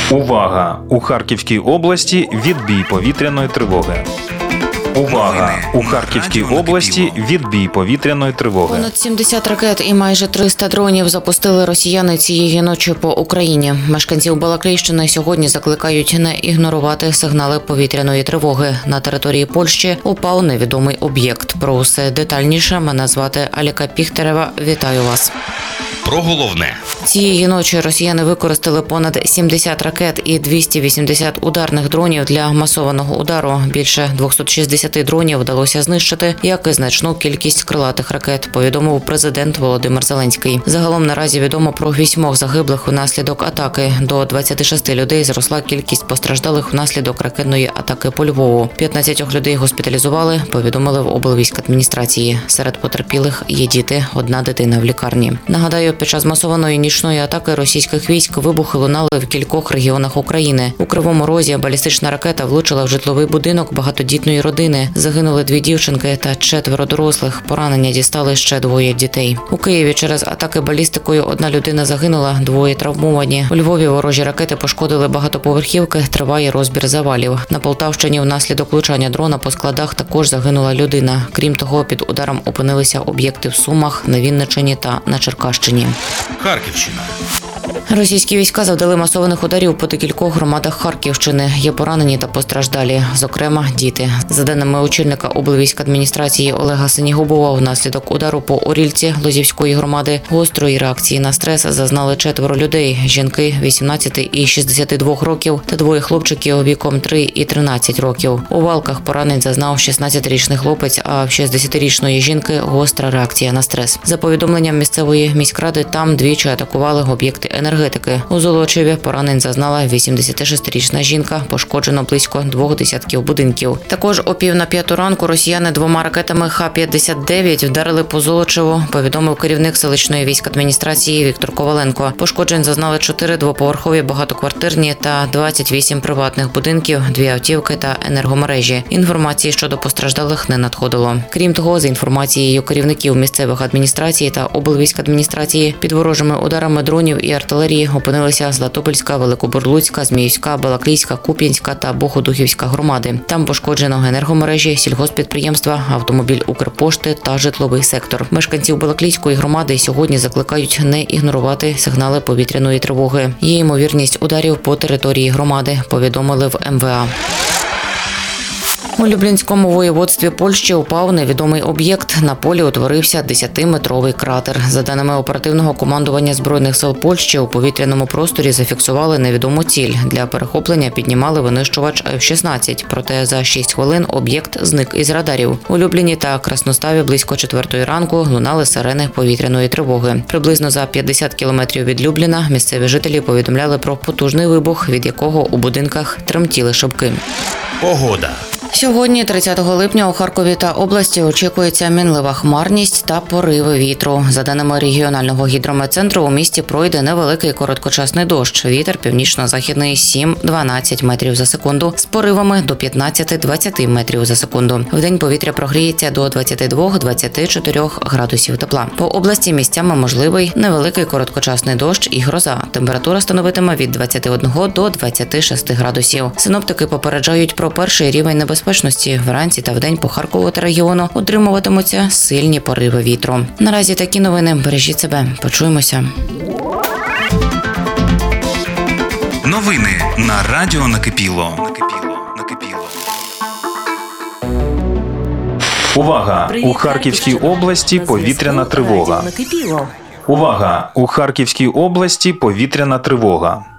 Увага! У Харківській області відбій повітряної тривоги. Увага! У Харківській області відбій повітряної тривоги. Понад 70 ракет і майже 300 дронів запустили росіяни цієї ночі по Україні. Мешканців Балаклійщини сьогодні закликають не ігнорувати сигнали повітряної тривоги. На території Польщі упав невідомий об'єкт. Про усе детальніше мене звати Аліка Піхтерева. Вітаю вас. Про головне. Цієї ночі росіяни використали понад 70 ракет і 280 ударних дронів для масованого удару. Більше 260 дронів вдалося знищити, як і значну кількість крилатих ракет, повідомив президент Володимир Зеленський. Загалом наразі відомо про 8 загиблих внаслідок атаки. До 26 людей зросла кількість постраждалих внаслідок ракетної атаки по Львову. 15 людей госпіталізували, повідомили в облвійськадміністрації. Серед потерпілих є діти, 1 дитина в лікарні. Нагадаю, під час масованої нічної атаки російських військ вибухи лунали в кількох регіонах України. У Кривому Розі балістична ракета влучила в житловий будинок багатодітної родини. Загинули 2 дівчинки та 4 дорослих. Поранення дістали ще 2 дітей. У Києві через атаки балістикою 1 людина загинула, 2 травмовані. У Львові ворожі ракети пошкодили багатоповерхівки, триває розбір завалів. На Полтавщині внаслідок влучання дрона по складах також загинула людина. Крім того, під ударом опинилися об'єкти в Сумах, на Вінниччині та на Черкащині. Харківщина. Російські війська завдали масованих ударів по декількох громадах Харківщини. Є поранені та постраждалі, зокрема діти. За даними очільника облвійськадміністрації Олега Синігубова, внаслідок удару по Орільці Лозівської громади гострої реакції на стрес зазнали 4 людей. Жінки 18 і 62 років та 2 хлопчиків віком 3 і 13 років. У валках поранень зазнав 16-річний хлопець, а в 60-річної жінки гостра реакція на стрес. За повідомленням місцевої міськради, там двічі атакували об'єкти енергетики. У Золочеві поранень зазнала 86-річна жінка, пошкоджено близько 2 десятків будинків. Також о 4:45 ранку росіяни 2 ракетами Х-59 вдарили по Золочеву, повідомив керівник селищної військадміністрації Віктор Коваленко. Пошкоджень зазнали 4 двоповерхові багатоквартирні та 28 приватних будинків, 2 автівки та енергомережі. Інформації щодо постраждалих не надходило. Крім того, за інформацією керівників місцевих адміністрацій та облвійськадміністрації, під ворожими ударами дронів і артилерії опинилися Златопольська, Великобурлуцька, Зміївська, Балаклійська, Куп'янська та Богодухівська громади. Там пошкоджено енергомережі, сільгосппідприємства, автомобіль Укрпошти та житловий сектор. Мешканців Балаклійської громади сьогодні закликають не ігнорувати сигнали повітряної тривоги. Є ймовірність ударів по території громади, повідомили в МВА. У Люблінському воєводстві Польщі упав невідомий об'єкт. На полі утворився 10-метровий кратер. За даними оперативного командування Збройних сил Польщі, у повітряному просторі зафіксували невідому ціль. Для перехоплення піднімали винищувач F-16, проте за 6 хвилин об'єкт зник із радарів. У Любліні та Красноставі близько 4-ї ранку лунали сирени повітряної тривоги. Приблизно за 50 кілометрів від Любліна місцеві жителі повідомляли про потужний вибух, від якого у будинках тремтіли шибки. Погода. Сьогодні, 30 липня, у Харкові та області очікується мінлива хмарність та пориви вітру. За даними регіонального гідрометцентру, у місті пройде невеликий короткочасний дощ. Вітер північно-західний 7-12 метрів за секунду, з поривами до 15-20 метрів за секунду. Вдень повітря прогріється до 22-24 градусів тепла. По області місцями можливий невеликий короткочасний дощ і гроза. Температура становитиме від 21 до 26 градусів. Синоптики попереджають про перший рівень небезпечності. Вранці та вдень по Харкову та регіону утримуватимуться сильні пориви вітру. Наразі такі новини. Бережіть себе. Почуємося. Новини на радіо Накипіло. Увага! У Харківській області повітряна тривога. Увага! У Харківській області повітряна тривога.